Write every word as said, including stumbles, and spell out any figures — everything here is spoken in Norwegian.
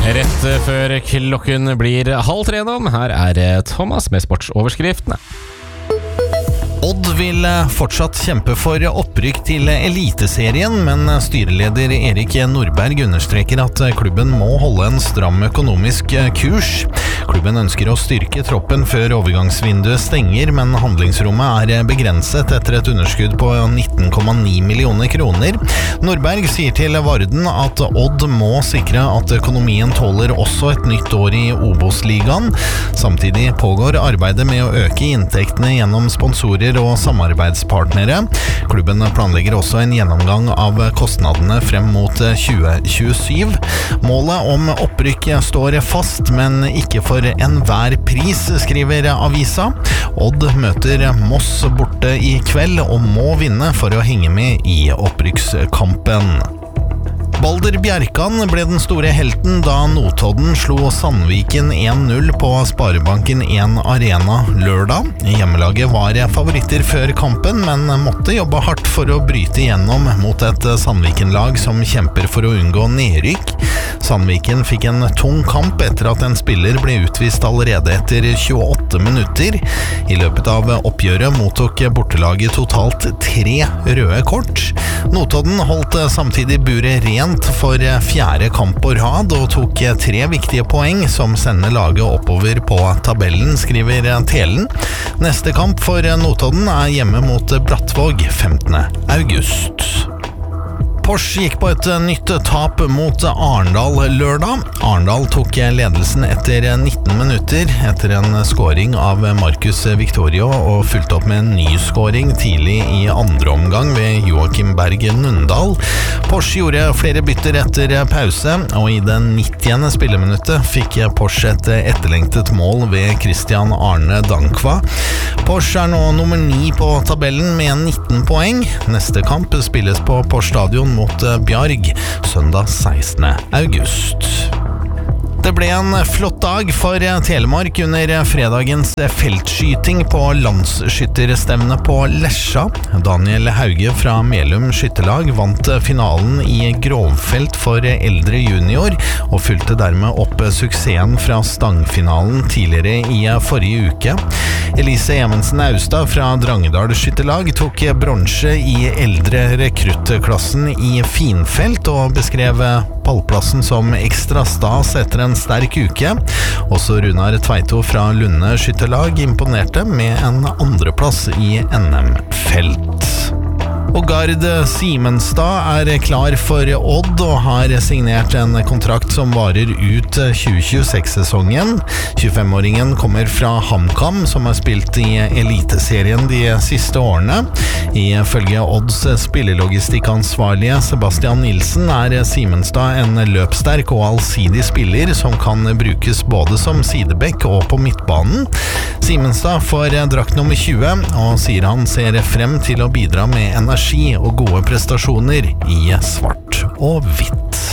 Rett før klokken blir halv tre nå, her er Thomas med sportsoverskriftene. Odd vil fortsatt kjempe for opprykk til Eliteserien, men styreleder Erik Nordberg understreker at klubben må holde en stram økonomisk kurs. Klubben ønsker å styrke troppen før overgangsvinduet stenger, men handlingsrommet er begrenset etter et underskudd på nitten komma ni millioner kroner. Nordberg sier til Varden at Odd må sikre at økonomien tåler også et nytt år i Obos-ligaen. Samtidig pågår arbeidet med å øke inntektene gjennom sponsorer og samarbeidspartnere. Klubben planlegger også en gjennomgang av kostnadene frem mot tjue tjuesyv. Målet om opprykk står fast, men ikke for enhver pris, skriver avisa. Odd møter Moss borte i kveld og må vinne for å henge med i opprykkskampen. Balder Bjerkan ble den store helten da Notodden slo Sandviken en null på Sparebanken en Arena lørdag. Hjemmelaget var favoritter før kampen, men måtte jobbe hardt for å bryte gjennom mot et Sandviken-lag som kjemper for å unngå nedrykk. Sandviken fikk en tung kamp etter at en spiller ble utvist allerede etter tjueåtte minutter. I løpet av oppgjøret mottok bortelaget totalt tre røde kort. Notodden holdt samtidig buret rent for fjerde kamp på rad og tok tre viktige poeng som sender laget oppover på tabellen, skriver Telen. Neste kamp for Notodden er hjemme mot Brattvåg femtende august. Porsche gikk på et nytt tap mot Arendal lørdag. Arendal tok ledelsen etter nitten minutter etter en scoring av Marcus Victorio og fulgte opp med en ny scoring tidlig i andre omgang ved Joakim Berg Nundal. Porsche gjorde flere bytter etter pause, og i det nittiende spilleminuttet fikk Porsche et etterlengtet mål ved Christian Arne Dankva. Porsche er nå nummer ni på tabellen med nitten poeng. Neste kamp spilles på Porsche Stadion mot Bjarg søndag sekstende august. Det ble en flott dag for Telemark under fredagens feltskyting på landsskytterstevne på Lesja. Daniel Hauge fra Melum skytterlag vant finalen i grovfelt for eldre junior, og fulgte dermed opp suksessen fra stangfinalen tidligere i forrige uke. Elise Emensen Austad fra Drangedal skytterlag tok bronse i eldre rekruttklassen i finfelt, og beskrev pallplassen som ekstra stas etter en sterk uke. Også Runar Tveito fra Lunde skytterlag imponerte med en andreplass i N M-felt. Og Gard Simenstad er klar for Odd og har signert en kontrakt som varer ut tjue tjueseks-sesongen. tjuefem-åringen kommer fra HamKam, som har spilt i Eliteserien de siste årene. Ifølge Odds spillelogistikkansvarlige Sebastian Nilsen er Simenstad en løpssterk og allsidig spiller som kan brukes både som sidebekk og på midtbanen. Simenstad får drakt nummer tjue og sier han ser frem til å bidra med energi og gode prestasjoner i svart og hvitt.